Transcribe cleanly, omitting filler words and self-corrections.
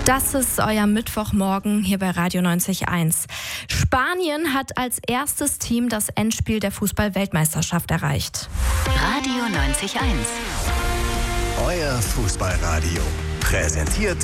Das ist euer Mittwochmorgen hier bei Radio 90.1. Spanien hat als erstes Team das Endspiel der Fußball-Weltmeisterschaft erreicht. Radio 90.1. Euer Fußballradio. Präsentiert